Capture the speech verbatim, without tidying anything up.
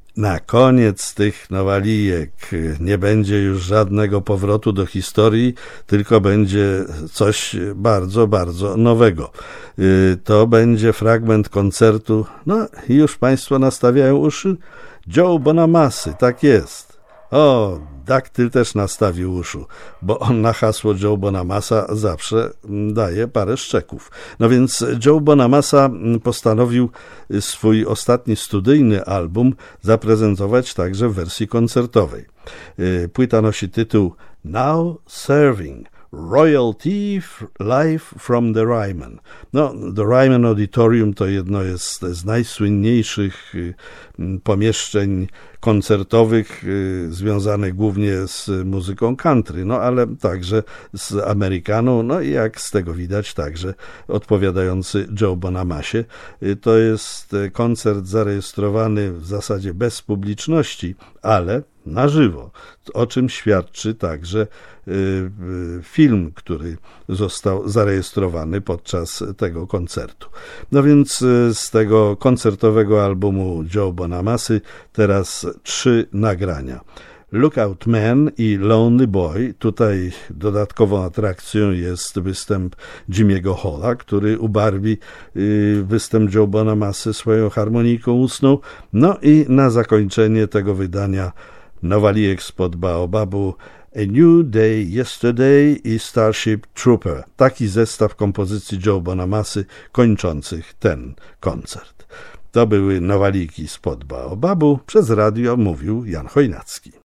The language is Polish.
Na koniec tych nowalijek nie będzie już żadnego powrotu do historii, tylko będzie coś bardzo, bardzo nowego. To będzie fragment koncertu, no i już Państwo nastawiają uszy, Joe Bonamassy, tak jest. O, Daktyl też nastawił uszu, bo on na hasło Joe Bonamassa zawsze daje parę szczeków. No więc Joe Bonamassa postanowił swój ostatni studyjny album zaprezentować także w wersji koncertowej. Płyta nosi tytuł Now Serving Royalty Live from the Ryman. No, The Ryman Auditorium to jedno jest z najsłynniejszych pomieszczeń koncertowych związanych głównie z muzyką country, no ale także z Amerykaną, no i jak z tego widać także odpowiadający Joe Bonamassie. To jest koncert zarejestrowany w zasadzie bez publiczności, ale na żywo, o czym świadczy także film, który został zarejestrowany podczas tego koncertu. No więc z tego koncertowego albumu Joe Bonamassy teraz trzy nagrania. Lookout Man i Lonely Boy. Tutaj dodatkową atrakcją jest występ Jimmy'ego Halla, który ubarwi występ Joe Bonamassy swoją harmoniką ustną. No i na zakończenie tego wydania nowalijek spod Baobabu A New Day Yesterday i Starship Trooper. Taki zestaw kompozycji Joe Bonamassy kończących ten koncert. To były nowaliki spod Baobabu. Przez radio mówił Jan Chojnacki.